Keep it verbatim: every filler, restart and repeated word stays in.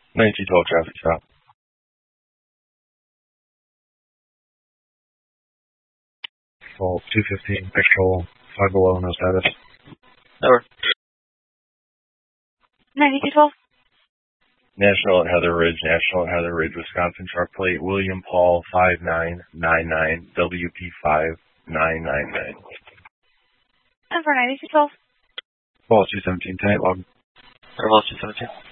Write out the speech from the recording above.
nineteen twelve traffic stop. Fault two fifteen, patrol, five below, no status. Over. ninety-two twelve. National at Heather Ridge, National at Heather Ridge, Wisconsin truck plate, William Paul five nine nine nine, W P five nine nine nine. And for ninety-two twelve. Fault two seventeen, tank log. Airwall two seventeen.